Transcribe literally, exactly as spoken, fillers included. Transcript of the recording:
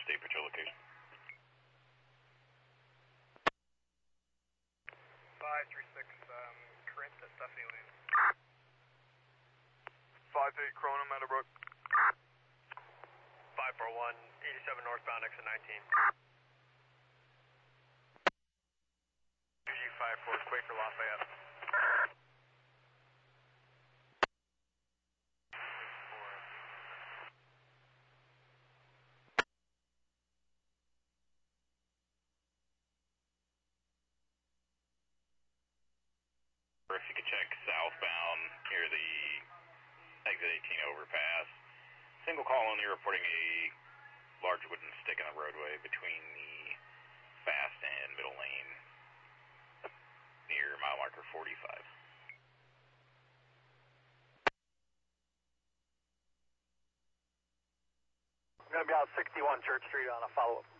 State Patrol location. five three six, um, Corinth at Stephanie Lane. five eight, Cronin, Meadowbrook. five four one, eighty-seven northbound, exit nineteen. U G five four, Quaker, Lafayette. If you could check southbound near the exit eighteen overpass. Single call only reporting a large wooden stick in the roadway between the fast and middle lane near mile marker forty-five. I'm going to be out sixty-one Church Street on a follow-up.